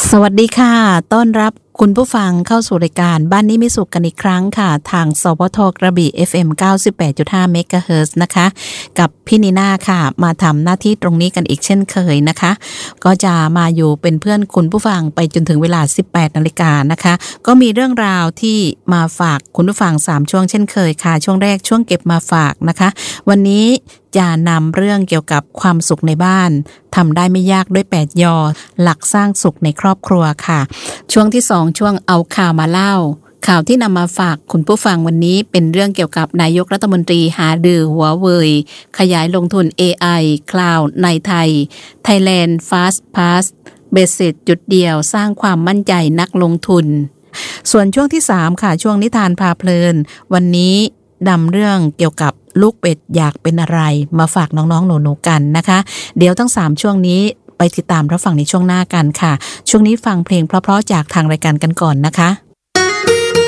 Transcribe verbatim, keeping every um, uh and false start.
สวัสดีค่ะต้อนรับคุณผู้ฟังเข้าสู่รายการบ้านนี้มีสุขกันอีกครั้งค่ะทางสวทกระบี่ เอฟ เอ็ม เก้าสิบแปดจุดห้า เมกะเฮิรตซ์นะคะกับพี่นีน่าค่ะมาทำหน้าที่ตรงนี้กันอีกเช่นเคยนะคะก็จะมาอยู่เป็นเพื่อนคุณผู้ฟังไปจนถึงเวลา สิบแปดนาฬิกานะคะก็มีเรื่องราวที่มาฝากคุณผู้ฟังสามช่วงเช่นเคยค่ะช่วงแรกช่วงเก็บมาฝากนะคะวันนี้จะนำเรื่องเกี่ยวกับความสุขในบ้านทำได้ไม่ยากด้วยแปดยอหลักสร้างสุขในครอบครัวค่ะช่วงที่สองช่วงเอาข่าวมาเล่าข่าวที่นำมาฝากคุณผู้ฟังวันนี้เป็นเรื่องเกี่ยวกับนายกรัฐมนตรีหารือหัวเว่ยขยายลงทุน เอ ไอ Cloud ในไทย Thailand Fast Pass เบสเสร็จจุดเดียวสร้างความมั่นใจนักลงทุนส่วนช่วงที่สามค่ะช่วงนิทานพาเพลินวันนี้นำเรื่องเกี่ยวกับลูกเป็ดอยากเป็นอะไรมาฝากน้องๆหนูๆกันนะคะเดี๋ยวทั้งสามช่วงนี้ไปติดตามรับฟังในช่วงหน้ากันค่ะช่วงนี้ฟังเพลงเพราะๆจากทางรายการกันก่อนนะคะ